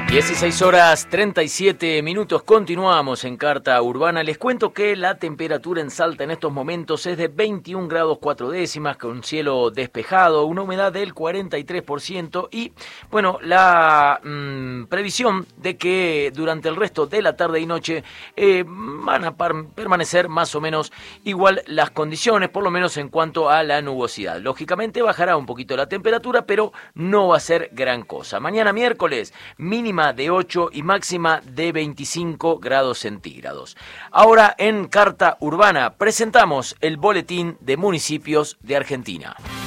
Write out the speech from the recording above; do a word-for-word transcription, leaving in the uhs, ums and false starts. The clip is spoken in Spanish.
dieciséis horas treinta y siete minutos, continuamos en Carta Urbana. Les cuento que la temperatura en Salta en estos momentos es de veintiún grados cuatro décimas, con cielo despejado, una humedad del cuarenta y tres por ciento y, bueno, la mmm, previsión de que durante el resto de la tarde y noche eh, van a permanecer más o menos igual las condiciones, por lo menos en cuanto a la nubosidad. Lógicamente bajará un poquito la temperatura, pero no va a ser gran cosa. Mañana miércoles, mínima de ocho y máxima de veinticinco grados centígrados. Ahora en Carta Urbana presentamos el boletín de municipios de Argentina.